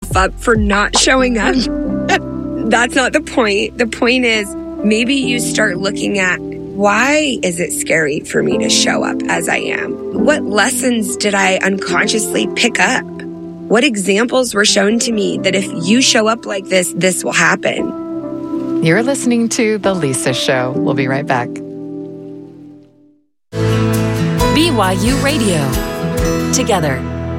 yourself up for not showing up. That's not the point. The point is maybe you start looking at, why is it scary for me to show up as I am? What lessons did I unconsciously pick up? What examples were shown to me that if you show up like this, this will happen? You're listening to The Lisa Show. We'll be right back. BYU Radio. Together.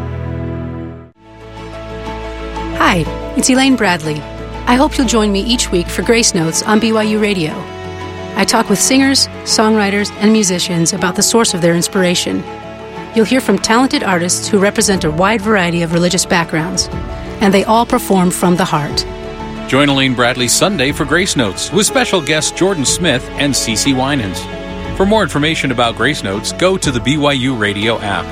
Hi, it's Elaine Bradley. I hope you'll join me each week for Grace Notes on BYU Radio. I talk with singers, songwriters, and musicians about the source of their inspiration. You'll hear from talented artists who represent a wide variety of religious backgrounds, and they all perform from the heart. Join Elaine Bradley Sunday for Grace Notes with special guests Jordan Smith and Cece Winans. For more information about Grace Notes, go to the BYU Radio app.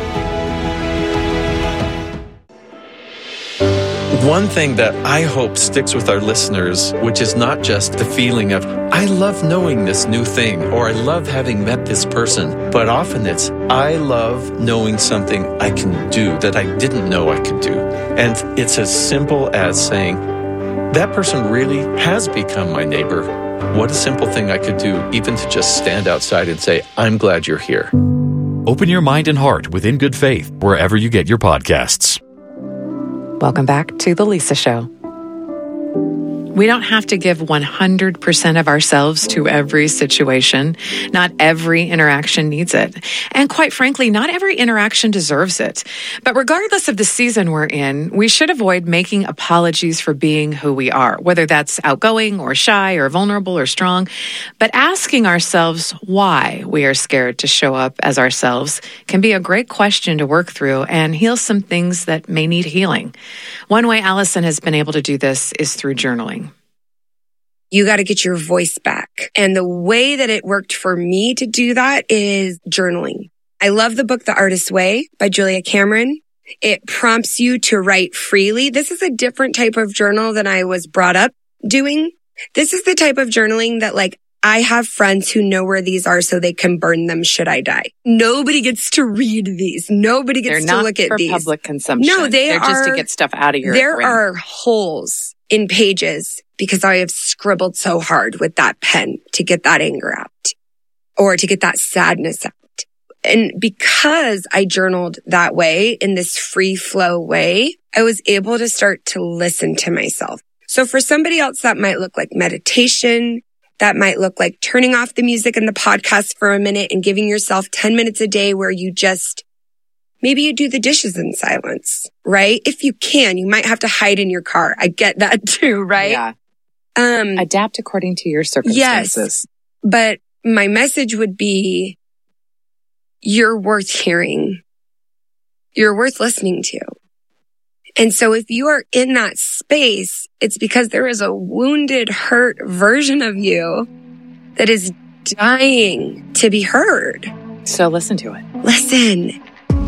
One thing that I hope sticks with our listeners, which is not just the feeling of, I love knowing this new thing, or I love having met this person, but often it's, I love knowing something I can do that I didn't know I could do. And it's as simple as saying, that person really has become my neighbor. What a simple thing I could do, even to just stand outside and say, I'm glad you're here. Open your mind and heart with In Good Faith, wherever you get your podcasts. Welcome back to The Lisa Show. We don't have to give 100% of ourselves to every situation. Not every interaction needs it. And quite frankly, not every interaction deserves it. But regardless of the season we're in, we should avoid making apologies for being who we are, whether that's outgoing or shy or vulnerable or strong. But asking ourselves why we are scared to show up as ourselves can be a great question to work through and heal some things that may need healing. One way Allison has been able to do this is through journaling. You got to get your voice back. And the way that it worked for me to do that is journaling. I love the book, The Artist's Way by Julia Cameron. It prompts you to write freely. This is a different type of journal than I was brought up doing. This is the type of journaling that, like, I have friends who know where these are so they can burn them should I die. Nobody gets to read these. Nobody gets to look at these. They're not for public consumption. No, they're just to get stuff out of your There brain. are holes in pages because I have scribbled so hard with that pen to get that anger out or to get that sadness out. And because I journaled that way, in this free flow way, I was able to start to listen to myself. So for somebody else, that might look like meditation. That might look like turning off the music and the podcast for a minute and giving yourself 10 minutes a day where you just, maybe you do the dishes in silence, right? If you can, you might have to hide in your car. I get that too, right? Yeah. Adapt according to your circumstances. Yes, but my message would be, you're worth hearing. You're worth listening to. And so if you are in that space, it's because there is a wounded, hurt version of you that is dying to be heard. So listen to it. Listen.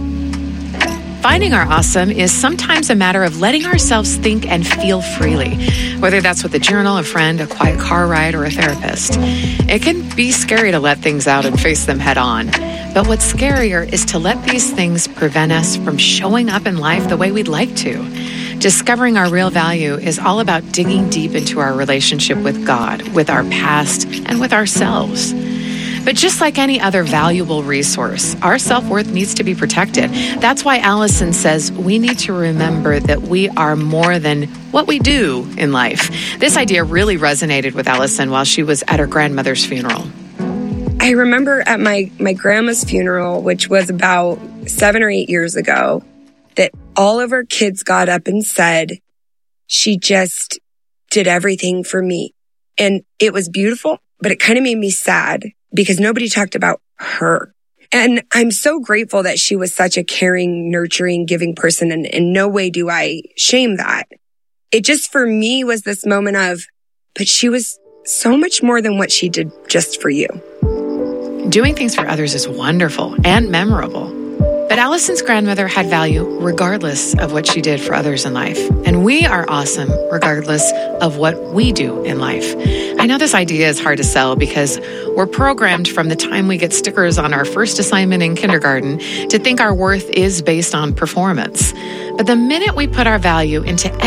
Finding our awesome is sometimes a matter of letting ourselves think and feel freely, whether that's with a journal, a friend, a quiet car ride, or a therapist. It can be scary to let things out and face them head on. But what's scarier is to let these things prevent us from showing up in life the way we'd like to. Discovering our real value is all about digging deep into our relationship with God, with our past, and with ourselves. But just like any other valuable resource, our self-worth needs to be protected. That's why Allison says we need to remember that we are more than what we do in life. This idea really resonated with Allison while she was at her grandmother's funeral. I remember at my grandma's funeral, which was about 7 or 8 years ago, that all of her kids got up and said, she just did everything for me. And it was beautiful, but it kind of made me sad because nobody talked about her. And I'm so grateful that she was such a caring, nurturing, giving person. And in no way do I shame that. It just for me was this moment of, but she was so much more than what she did just for you. Doing things for others is wonderful and memorable. But Allison's grandmother had value regardless of what she did for others in life. And we are awesome regardless of what we do in life. I know this idea is hard to sell because we're programmed from the time we get stickers on our first assignment in kindergarten to think our worth is based on performance. But the minute we put our value into